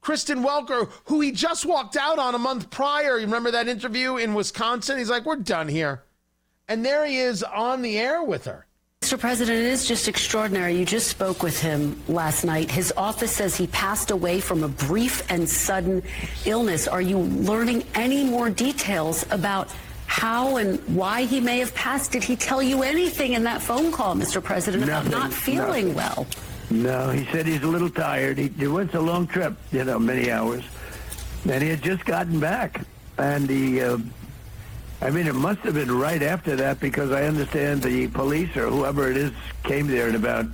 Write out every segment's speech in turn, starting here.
Kristen Welker, who he just walked out on a month prior. You remember that interview in Wisconsin? He's like, we're done here. And there he is on the air with her. Mr. President, it is just extraordinary. You just spoke with him last night. His office says he passed away from a brief and sudden illness. Are you learning any more details about how and why he may have passed? Did he tell you anything in that phone call, Mr. President, about not feeling well? No, he said he's a little tired. He went a long trip, many hours. And he had just gotten back. And it must have been right after that, because I understand the police or whoever it is came there at about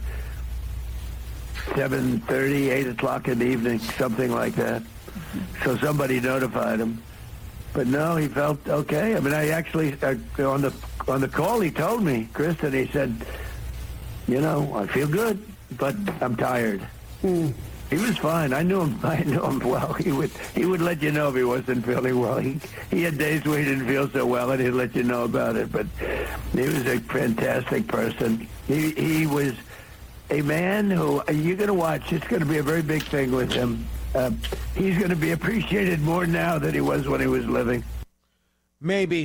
7:30, 8 o'clock in the evening, something like that. So somebody notified him. But no, he felt okay. I actually, on the call, he told me, Kristen, he said, I feel good, but I'm tired. He was fine. I knew him well. He would let you know if he wasn't feeling well. He had days where he didn't feel so well, and he'd let you know about it. But he was a fantastic person. He was a man who, you're going to watch, it's going to be a very big thing with him. He's going to be appreciated more now than he was when he was living. Maybe.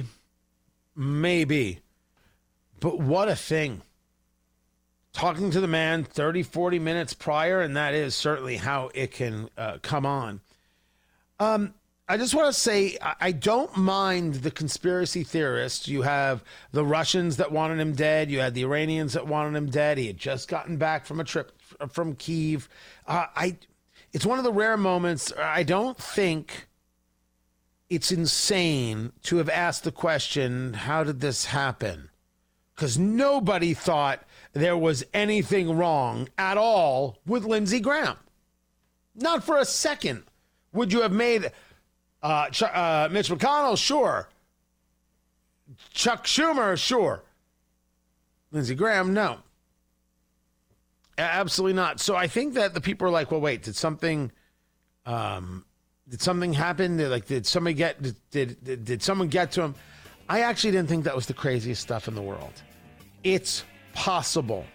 But what a thing. Talking to the man 30, 40 minutes prior, and that is certainly how it can come on. I just want to say I don't mind the conspiracy theorists. You have the Russians that wanted him dead. You had the Iranians that wanted him dead. He had just gotten back from a trip from Kyiv. It's one of the rare moments. I don't think it's insane to have asked the question, how did this happen? Because nobody thought there was anything wrong at all with Lindsey Graham. Not for a second would you have made Mitch McConnell, sure. Chuck Schumer, sure. Lindsey Graham, no. Absolutely not. So I think that the people are like, well, wait, did something happen? Did somebody did someone get to him? I actually didn't think that was the craziest stuff in the world. It's possible.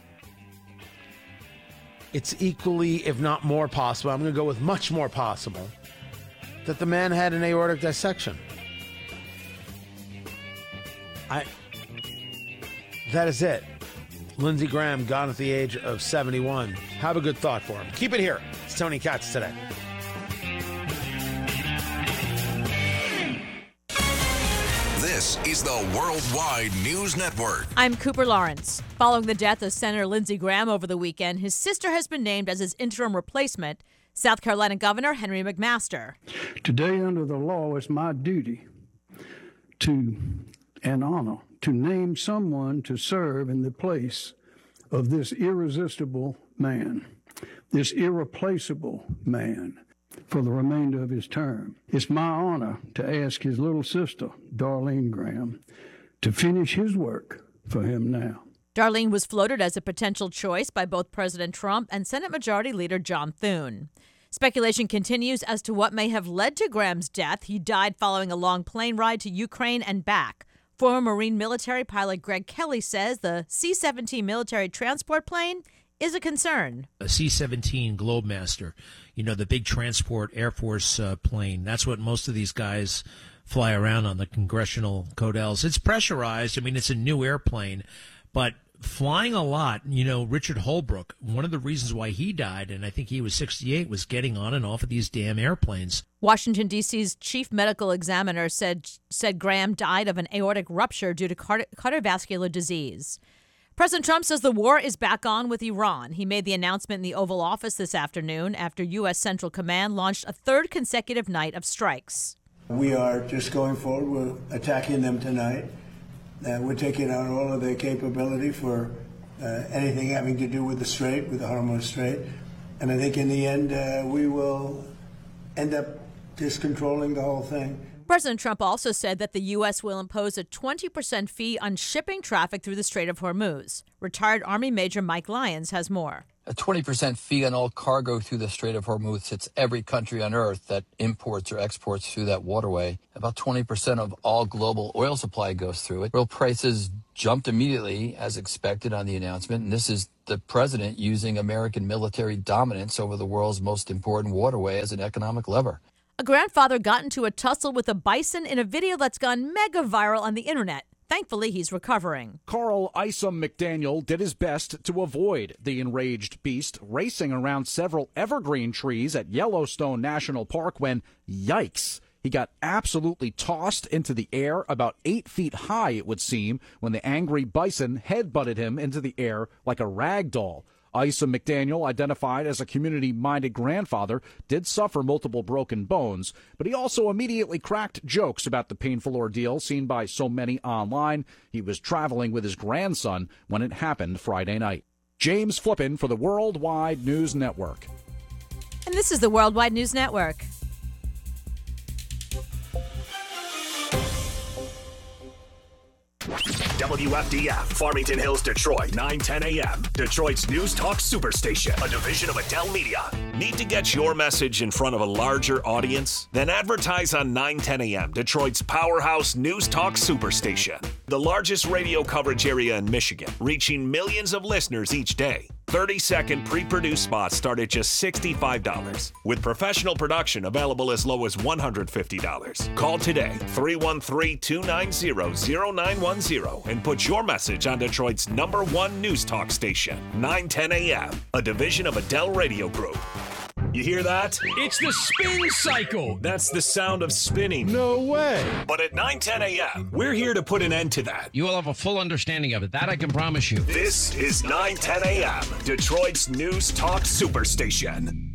It's equally, if not more possible, I'm going to go with much more possible, that the man had an aortic dissection. That is it. Lindsey Graham gone at the age of 71. Have a good thought for him. Keep it here. It's Tony Katz today. This is the Worldwide News Network. I'm Cooper Lawrence. Following the death of Senator Lindsey Graham over the weekend, his sister has been named as his interim replacement, South Carolina Governor Henry McMaster. Today, under the law, it's my duty and honor to name someone to serve in the place of this irresistible man, this irreplaceable man, for the remainder of his term. It's my honor to ask his little sister, Darlene Graham, to finish his work for him now. Darlene was floated as a potential choice by both President Trump and Senate Majority Leader John Thune. Speculation continues as to what may have led to Graham's death. He died following a long plane ride to Ukraine and back. Former Marine military pilot Greg Kelly says the C-17 military transport plane is a concern. A C-17 Globemaster, the big transport Air Force plane. That's what most of these guys fly around on, the congressional Codels. It's pressurized. It's a new airplane, but flying a lot. Richard Holbrooke, one of the reasons why he died, and I think he was 68, was getting on and off of these damn airplanes. Washington, D.C.'s chief medical examiner said Graham died of an aortic rupture due to cardiovascular disease. President Trump says the war is back on with Iran. He made the announcement in the Oval Office this afternoon after U.S. Central Command launched a third consecutive night of strikes. We are just going forward. We're attacking them tonight. We're taking out all of their capability for anything having to do with the Strait, with the Hormuz Strait. And I think in the end, we will end up just controlling the whole thing. President Trump also said that the U.S. will impose a 20% fee on shipping traffic through the Strait of Hormuz. Retired Army Major Mike Lyons has more. A 20% fee on all cargo through the Strait of Hormuz hits every country on earth that imports or exports through that waterway. About 20% of all global oil supply goes through it. Oil prices jumped immediately, as expected, on the announcement. And this is the president using American military dominance over the world's most important waterway as an economic lever. A grandfather got into a tussle with a bison in a video that's gone mega viral on the internet. Thankfully, he's recovering. Carl Isom McDaniel did his best to avoid the enraged beast, racing around several evergreen trees at Yellowstone National Park when, yikes, he got absolutely tossed into the air about 8 feet high, it would seem, when the angry bison headbutted him into the air like a rag doll. Isom McDaniel, identified as a community-minded grandfather, did suffer multiple broken bones, but he also immediately cracked jokes about the painful ordeal seen by so many online. He was traveling with his grandson when it happened Friday night. James Flippin for the Worldwide News Network. And this is the Worldwide News Network. WFDF, Farmington Hills, Detroit, 9:10 a.m. Detroit's News Talk Superstation, a division of Adele Media. Need to get your message in front of a larger audience? Then advertise on 9:10 a.m., Detroit's powerhouse News Talk Superstation. The largest radio coverage area in Michigan, reaching millions of listeners each day. 30-second pre-produced spots start at just $65, with professional production available as low as $150. Call today, 313-290-0910, and put your message on Detroit's #1 news talk station, 910 a.m., a division of Adele Radio Group. You hear that? It's the spin cycle. That's the sound of spinning. No way. But at 9:10 a.m., we're here to put an end to that. You will have a full understanding of it. That I can promise you. This is 9:10 a.m., Detroit's News Talk Superstation.